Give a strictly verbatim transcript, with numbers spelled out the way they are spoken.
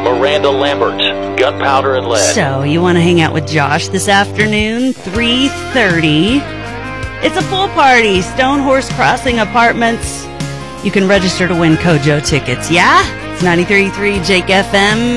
Miranda Lambert, Gunpowder and Lead. So, you want to hang out with Josh this afternoon, three thirty. It's a full party, Stone Horse Crossing Apartments. You can register to win Kojo tickets, yeah? It's ninety-three point three Jake F M.